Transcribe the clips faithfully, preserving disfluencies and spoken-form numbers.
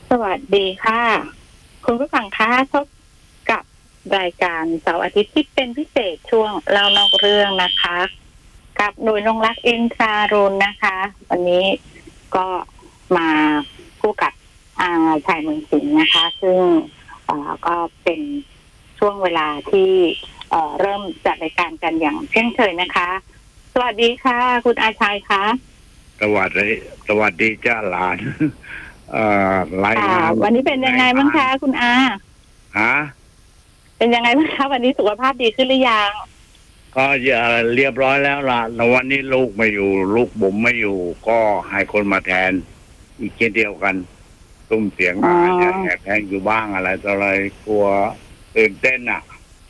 สวัสดีค่ะคุณผู้ฟังคะพบกับรายการเสาร์อาทิตย์ที่เป็นพิเศษช่วงเล่านอกเรื่องนะคะกับหน่วยนงรักอินทรารุณนะคะ วันนี้ก็มาคู่กับอาชายเมืองสิงห์นะคะ ซึ่งก็เป็นช่วงเวลาที่เริ่มจัดรายการกันอย่างเช่นเคยนะคะสวัสดีค่ะคุณอาชัยคะสวัสดีสวัสดีจ้าหลานเอ่อรายงานวันนี้เป็นยังไงบ้างคะคุณอาฮะเป็นยังไงบ้างคะวันนี้สุขภาพดีขึ้นหรือยังก็เรียบร้อยแล้วล่ะแล้ววันนี้ลูกไม่อยู่ลูกบุ๋มไม่อยู่ก็ให้คนมาแทนอีกเช่นเดียวกันตุ้มเสียงอาจจะแอบแทงอยู่บ้างอะไรต่ออะไรกลัวตื่นเต้นอ่ะ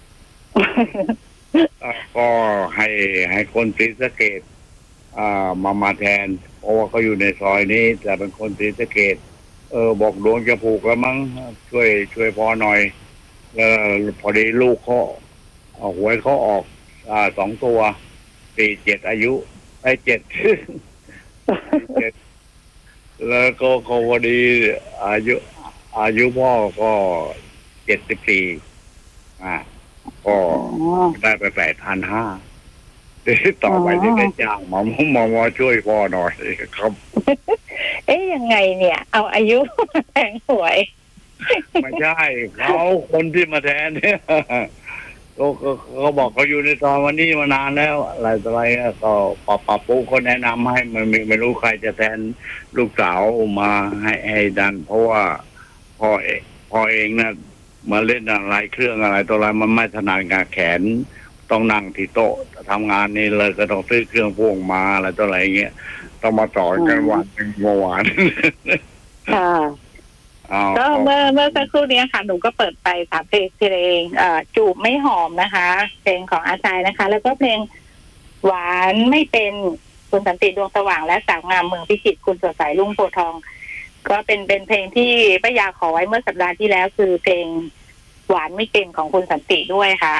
ก็ให้ให้คนศรีสะเกษมามาแทนเพราะว่าเขาอยู่ในซอยนี้แต่เป็นคนศรีสะเกษเออบอกดวงจะผูกแล้วมั้งช่วยช่วยพอหน่อยแล้วพอดีลูกเขาเอาหวยเขาออกอ่าสองตัวสี่เจ็ดอายุไอ้เจ็ดเจ็ดแล้วก็เขาพอดีอายุอายุพ่อก็เจ็ดสิบสี่อ่าก็ได้ไปแปดพันห้าต่อไปจะได้จ้างหมอหมอหมอช่วยพ่อหน่อยครับเอ๊ยยังไงเนี่ย เอาอายุมาแทงหวยไม่ใช่เขาคนที่มาแทนเนี่ยก็เขาบอกเขาอยู่ในตอนวันนี้มานานแล้วอะไรต่ออะไรก็ปรับปรับปุ๊บเขาแนะนำให้มันไม่รู้ใครจะแทนลูกสาวมาให้ให้ดันเพราะว่าพ่อเองพ่อเองนะมาเล่นอะไรเครื่องอะไรตัวอะไรมันไม่ถนัดงานแขนต้องนั่งที่โต๊ะทำงานนี่เลยก็ต้องซื้อเครื่องพ่วงมาอะไรตัวอะไรเงี้ยต้องมาต่อกันวันหนึ่งเมื่อวานค่ะก็เมื่อเมื่อสักครู่นี้ค่ะหนูก็เปิดไปสามเพลงเพลงจูบไม่หอมนะคะเพลงของอาจารย์นะคะแล้วก็เพลงหวานไม่เป็นคุณสันติดวงสว่างและสาวงามเมืองพิจิตรคุณสดใสรุ่งโพธิ์ทองก็เป็นเป็นเพลงที่ป้ายาขอไว้เมื่อสัปดาห์ที่แล้วคือเพลงหวานไม่เป็นของคุณสันติด้วยค่ะ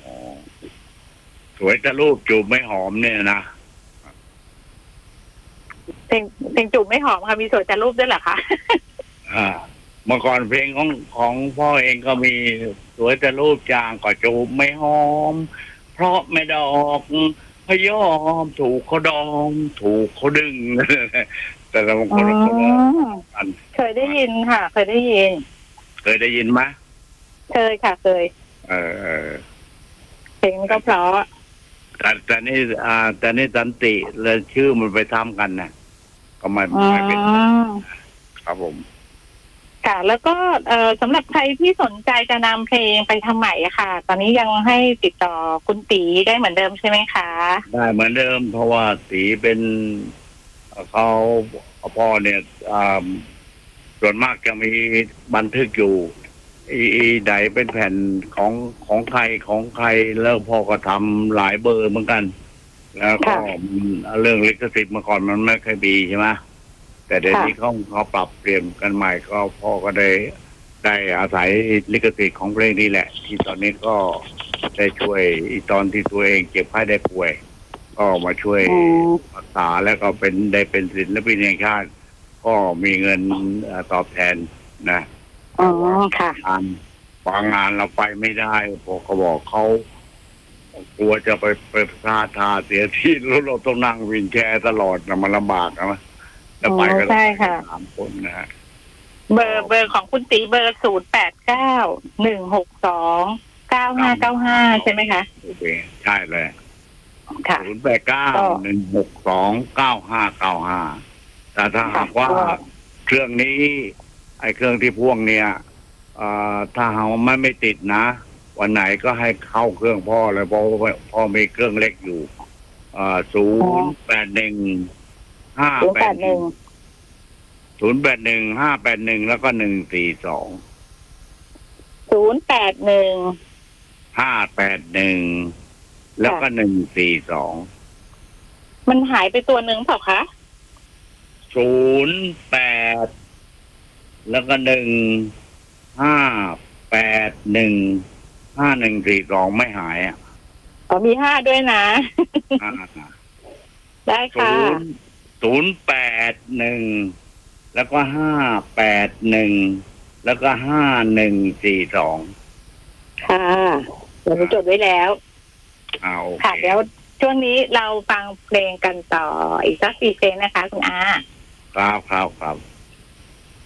สวยจะรูปจูบไม่หอมเนี่ยนะเพลงเพลงจูบไม่หอมค่ะมีสวยจะรูปด้วยเหรอคะอ่าเมื่อก่อนเพลงของของพ่อเองก็มีสวยจะรูปจางก็จูบไม่หอมเพราะไม่ดอกพยอมถูกเขาดองถูกเขาดึงแต่ละคนละคนละเคยได้ยินค่ะเคยได้ยินเคยได้ยินไหมเคยค่ะเคยเออเพลงก็เพราะแต่แต่นี่อ่าแต่นี่สันติเลยชื่อมันไปทำกันนะก็ไม่ไม่เป็นครับผมค่ะแล้วก็เอ่อสำหรับใครที่สนใจจะนำเพลงไปทำใหม่ค่ะตอนนี้ยังให้ติดต่อคุณตีได้เหมือนเดิมใช่ไหมคะได้เหมือนเดิมเพราะว่าตีเป็นเขาพ่อเนี่ยส่วนมากจะมีบันทึกอยู่อีใดเป็นแผ่นของของใครของใครแล้วพ่อก็ทำหลายเบอร์เหมือนกันแล้วก็เรื่องลิขสิทธิ์เมื่อก่อนมันไม่เคยมีใช่ไหมแต่เดี๋ยวนี้เขาเขาปรับเปลี่ยนกันใหม่ก็พ่อก็ได้ได้อาศัยลิขสิทธิ์ของเพลงนี้แหละที่ตอนนี้ก็ได้ช่วยอีตอนที่ตัวเองเจ็บไข้ได้ป่วยก็มาช่วยรักษาแล้วก็เป็นได้เป็นศิลปินแห่งชาติก็มีเงินตอบแทนนะอ๋อค่ะงานวางงานเราไปไม่ได้พอเขาบอกเขากลัวจะไปไปพลาดท่าเสียที่แล้วเราต้องนั่งวินแชร์ตลอดนะมันลำบากนะแล้วไปก็ได้สามคนนะฮะเบอร์เบอร์ของคุณตีเบอร์ศูนย์แปดเก้าหนึ่งหกสองเก้าห้าเก้าห้าใช่ไหมคะโอเคใช่เลยศูนย์แปดเก้าหนึ่งหกสองเก้าห้าเก้าห้าแต่ถ้าหากว่าเครื่องนี้ไอ้เครื่องที่พ่วงเนี่ยถ้าหากมันไม่ติดนะวันไหนก็ให้เข้าเครื่องพ่อเลยเพราะพ่อมีเครื่องเล็กอยู่ศูนย์แปดหนึ่งห้าแปดหนึ่งศูนย์แปดหนึ่งห้าแปดหนึ่งแล้วก็หนึ่งสี่สองศูนย์แปดหนึ่งห้าแปดหนึ่งแล้วก็หนึ่งสี่สองมันหายไปตัวหนึ่งเปล่าคะศูนย์แปดแล้วก็หนึ่งห้าแปดหนึ่งห้าหนึ่งสี่สองไม่หายอ่ะอ๋อมีห้าด้วยนะได้ค่ะศูนย์แปดหนึ่งแล้วก็ห้าแปดหนึ่งแล้วก็ห้าหนึ่งสี่สองค่ะเดี๋ยวหนูจดไว้แล้วเอาโอเคค่ะเดี๋ยวช่วงนี้เราฟังเพลงกันต่ออีกสักสี่เพลงนะคะคุณอาครับครับครับ